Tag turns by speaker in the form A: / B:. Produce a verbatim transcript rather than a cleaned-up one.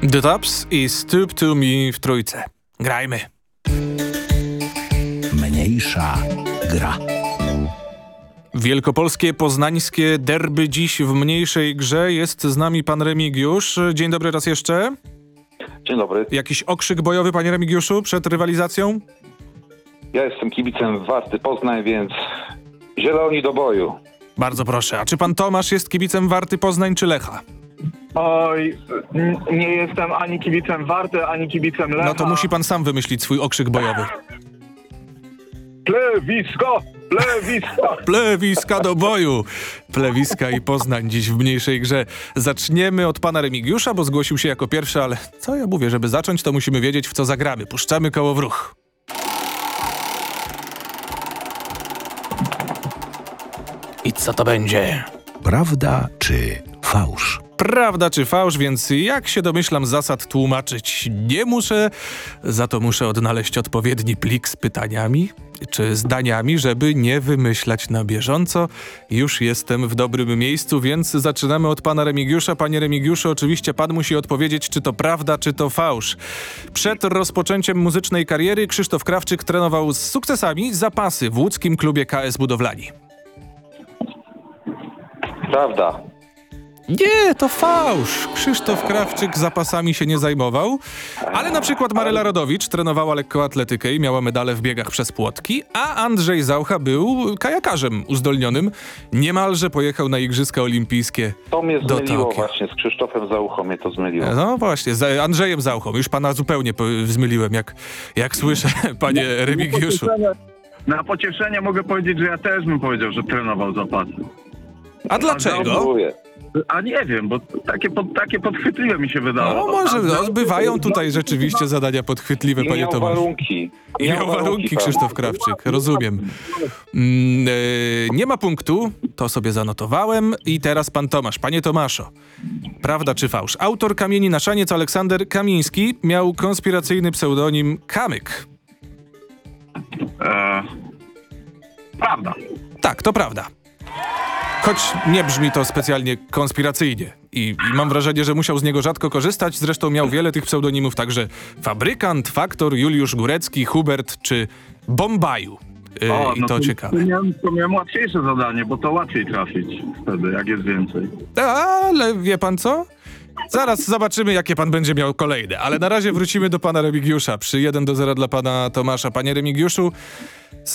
A: The Tops i Stoop to Me w trójce. Grajmy.
B: Mniejsza gra.
A: Wielkopolskie, poznańskie derby dziś w mniejszej grze. Jest z nami pan Remigiusz. Dzień dobry raz jeszcze.
C: Dzień dobry.
A: Jakiś okrzyk bojowy, panie Remigiuszu, przed rywalizacją?
C: Ja jestem kibicem Warty Poznań, więc zieloni do boju.
A: Bardzo proszę. A czy pan Tomasz jest kibicem Warty Poznań czy Lecha?
D: Oj, n- nie jestem ani kibicem Warty, ani kibicem Lecha.
A: No to musi pan sam wymyślić swój okrzyk bojowy.
D: Plewisko! Plewisko!
A: Plewiska do boju! Plewiska i Poznań dziś w mniejszej grze. Zaczniemy od pana Remigiusza, bo zgłosił się jako pierwszy, ale co ja mówię, żeby zacząć, to musimy wiedzieć, w co zagramy. Puszczamy koło w ruch. I co to będzie?
B: Prawda czy fałsz?
A: Prawda czy fałsz, więc jak się domyślam, zasad tłumaczyć nie muszę, za to muszę odnaleźć odpowiedni plik z pytaniami czy zdaniami, żeby nie wymyślać na bieżąco. Już jestem w dobrym miejscu, więc zaczynamy od pana Remigiusza. Panie Remigiuszu, oczywiście pan musi odpowiedzieć, czy to prawda, czy to fałsz. Przed rozpoczęciem muzycznej kariery Krzysztof Krawczyk trenował z sukcesami zapasy w łódzkim klubie K S Budowlani.
C: Prawda.
A: Nie, to fałsz. Krzysztof Krawczyk zapasami się nie zajmował, ale na przykład Maryla Rodowicz trenowała lekkoatletykę i miała medale w biegach przez płotki, a Andrzej Zaucha był kajakarzem uzdolnionym. Niemalże pojechał na Igrzyska Olimpijskie
C: To mnie
A: do
C: zmyliło
A: Tokio.
C: właśnie, z Krzysztofem Zauchą mnie to zmyliło.
A: No właśnie, z Andrzejem Zauchą. Już pana zupełnie po- zmyliłem, jak, jak słyszę, panie Remigiuszu.
D: Na pocieszenie mogę powiedzieć, że ja też bym powiedział, że trenował zapasy.
A: A dlaczego?
C: Dziękuję.
D: A nie wiem, bo takie, pod, takie podchwytliwe mi się wydało.
A: No może, no, bywają tutaj rzeczywiście zadania podchwytliwe,
C: I
A: panie
C: miał
A: Tomasz.
C: warunki.
A: I miał warunki Krzysztof Krawczyk, rozumiem. Mm, e, nie ma punktu, to sobie zanotowałem. I teraz pan Tomasz. Panie Tomaszo, prawda czy fałsz? Autor Kamieni na szaniec Aleksander Kamiński miał konspiracyjny pseudonim Kamyk.
D: E, prawda.
A: Tak, to prawda. Choć nie brzmi to specjalnie konspiracyjnie. I, I mam wrażenie, że musiał z niego rzadko korzystać. Zresztą miał wiele tych pseudonimów, także Fabrykant, Faktor, Juliusz Górecki, Hubert czy Bombaju. Yy,
D: O,
A: I
D: no
A: to ciekawe.
D: To miałem, to miałem łatwiejsze zadanie, bo to łatwiej trafić wtedy, jak jest więcej.
A: Ale wie pan co? Zaraz zobaczymy, jakie pan będzie miał kolejne. Ale na razie wrócimy do pana Remigiusza. Przy jeden do zera dla pana Tomasza. Panie Remigiuszu,